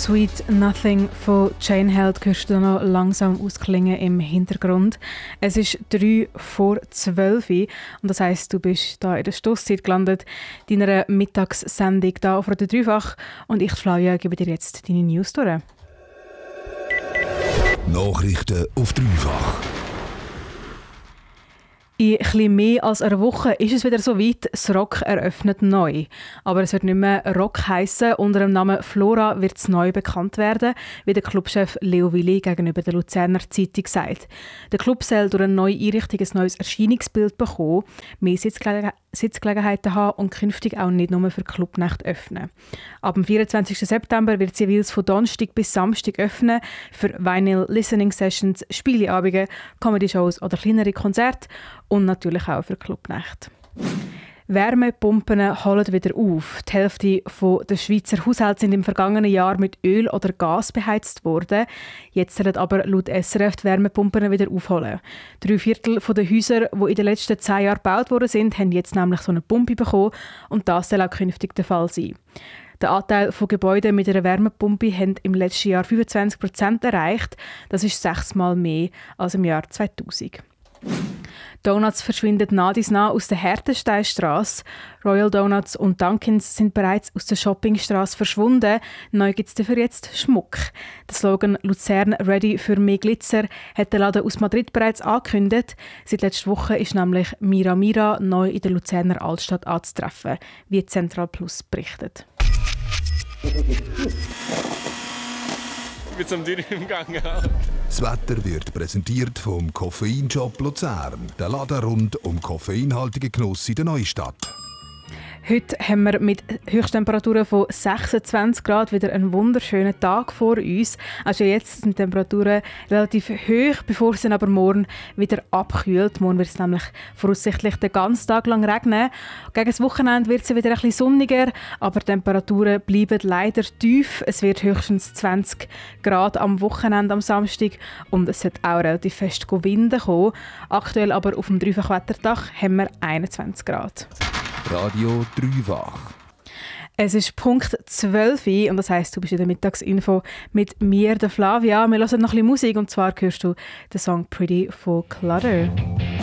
Sweet Nothing von Jane Held hörst du noch langsam ausklingen im Hintergrund. Es ist 11:03 und das heisst, du bist da in der Stosszeit gelandet, deiner Mittagssendung da auf Radio Dreifach, und ich, Flavia, gebe dir jetzt deine News durch. Nachrichten auf Dreifach. In etwas mehr als einer Woche ist es wieder so weit, das ROC eröffnet neu. Aber es wird nicht mehr ROC heissen. Unter dem Namen Flora wird es neu bekannt werden, wie der Clubchef Leo Willi gegenüber der Luzerner Zeitung sagt. Der Club soll durch eine neue Einrichtung ein neues Erscheinungsbild bekommen, mehr Sitzgelegenheiten haben und künftig auch nicht nur für Clubnächte öffnen. Ab dem 24. September wird es jeweils von Donnerstag bis Samstag öffnen für Vinyl-Listening-Sessions, Spieleabende, Comedy-Shows oder kleinere Konzerte und natürlich auch für Clubnächte. Wärmepumpen holen wieder auf. Die Hälfte der Schweizer Haushalte sind im vergangenen Jahr mit Öl oder Gas beheizt worden. Jetzt sollen aber laut SRF die Wärmepumpen wieder aufholen. 3/4 der Häuser, die in den letzten 10 Jahren gebaut worden sind, haben jetzt nämlich so eine Pumpe bekommen, und das soll auch künftig der Fall sein. Der Anteil von Gebäuden mit einer Wärmepumpe hat im letzten Jahr 25% erreicht. Das ist 6-mal mehr als im Jahr 2000. Donuts verschwinden nah aus der Hertensteinstrasse. Royal Donuts und Dunkins sind bereits aus der Shoppingstrasse verschwunden. Neu gibt es dafür jetzt Schmuck. Der Slogan «Luzern ready für mehr Glitzer» hat der Laden aus Madrid bereits angekündigt. Seit letzter Woche ist nämlich Mira Mira neu in der Luzerner Altstadt anzutreffen, wie Central Plus berichtet. Mit so einem Dürr im Gang. Das Wetter wird präsentiert vom Koffeinshop Luzern. Der Laden rund um koffeinhaltigen Genuss in der Neustadt. Heute haben wir mit Höchsttemperaturen von 26 Grad wieder einen wunderschönen Tag vor uns. Also jetzt sind die Temperaturen relativ hoch, bevor es dann aber morgen wieder abkühlt. Morgen wird es nämlich voraussichtlich den ganzen Tag lang regnen. Gegen das Wochenende wird es wieder ein bisschen sonniger, aber die Temperaturen bleiben leider tief. Es wird höchstens 20 Grad am Wochenende am Samstag und es wird auch relativ fest Winden kommen. Aktuell aber auf dem Dreifachwetterdach haben wir 21 Grad. Radio Dreifach. Es ist Punkt 12 und das heisst, du bist in der Mittagsinfo mit mir, der Flavia. Wir hören noch ein bisschen Musik, und zwar hörst du den Song «Pretty» von Clutter.